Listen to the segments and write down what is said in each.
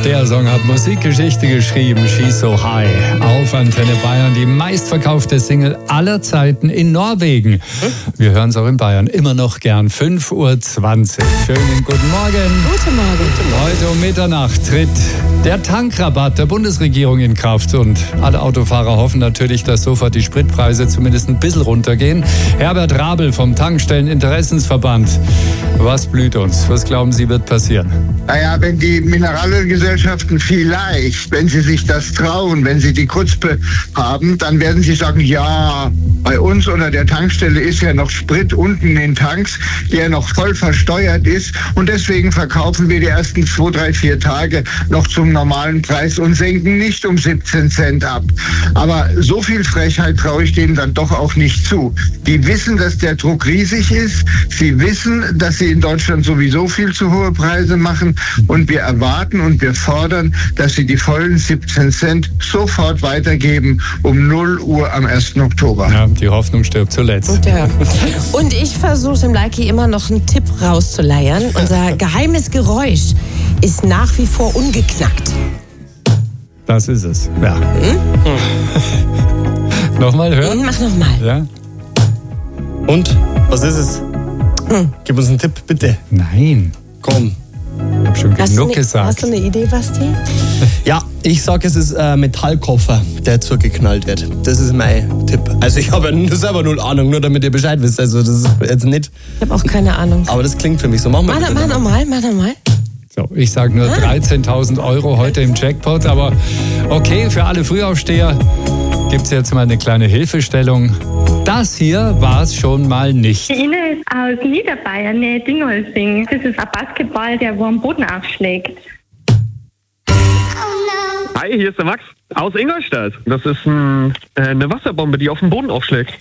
Der Song hat Musikgeschichte geschrieben, She's So High. Auf Antenne Bayern, die meistverkaufte Single aller Zeiten in Norwegen. Wir hören es auch in Bayern immer noch gern. 5:20 Uhr. Schönen guten Morgen. Guten Morgen. Heute um Mitternacht tritt der Tankrabatt der Bundesregierung in Kraft. Und alle Autofahrer hoffen natürlich, dass sofort die Spritpreise zumindest ein bisschen runtergehen. Herbert Rabel vom Tankstelleninteressensverband. Was blüht uns? Was glauben Sie, wird passieren? Naja, wenn die Mineralölgesellschaften vielleicht, wenn sie sich das trauen, wenn sie die Kutzpe haben, dann werden sie sagen, ja, bei uns unter der Tankstelle ist ja noch Sprit unten in den Tanks, der noch voll versteuert ist und deswegen verkaufen wir die ersten 2, 3, 4 Tage noch zum normalen Preis und senken nicht um 17 Cent ab. Aber so viel Frechheit traue ich denen dann doch auch nicht zu. Die wissen, dass der Druck riesig ist. Sie wissen, dass sie in Deutschland sowieso viel zu hohe Preise machen und wir erwarten und wir fordern, dass sie die vollen 17 Cent sofort weitergeben um 0 Uhr am 1. Oktober. Ja, die Hoffnung stirbt zuletzt. Ja. Und ich versuche dem Leiki immer noch einen Tipp rauszuleiern. Unser geheimes Geräusch ist nach wie vor ungeknackt. Das ist es. Ja. Nochmal hören? Mach nochmal. Ja. Und? Was ist es? Gib uns einen Tipp, bitte. Nein. Komm. Ich hab schon genug gesagt. Hast du eine Idee, Basti? Ja, ich sag, es ist ein Metallkoffer, der zugeknallt wird. Das ist mein Tipp. Also ich habe ja selber null Ahnung, nur damit ihr Bescheid wisst. Also das ist jetzt nicht. Ich habe auch keine Ahnung. Aber das klingt für mich so. Mach Mach nochmal. So, ich sage nur 13.000 € heute im Jackpot. Aber okay, für alle Frühaufsteher gibt es jetzt mal eine kleine Hilfestellung. Das hier war es schon mal nicht. Die Ines aus Niederbayern, Nähe Dingolfing. Das ist ein Basketball, der wo am Boden aufschlägt. Hi, hier ist der Max aus Ingolstadt. Das ist eine Wasserbombe, die auf dem Boden aufschlägt.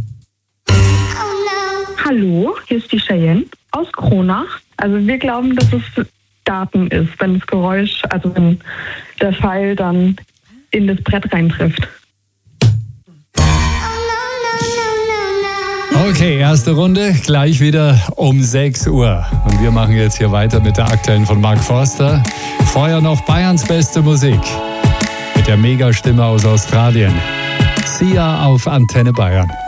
Hallo, hier ist die Cheyenne aus Kronach. Also wir glauben, dass es Daten ist, wenn das Geräusch, also wenn der Pfeil dann in das Brett reintrifft. Okay, erste Runde, gleich wieder um 6 Uhr. Und wir machen jetzt hier weiter mit der aktuellen von Mark Forster. Vorher noch Bayerns beste Musik. Mit der Megastimme aus Australien. Sia auf Antenne Bayern.